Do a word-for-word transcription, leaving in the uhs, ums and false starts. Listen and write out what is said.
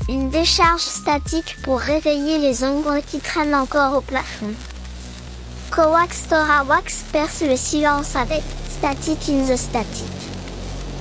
Une décharge statique pour réveiller les ombres qui traînent encore au plafond. Coax Tora Wax perce le silence avec Static in the Static.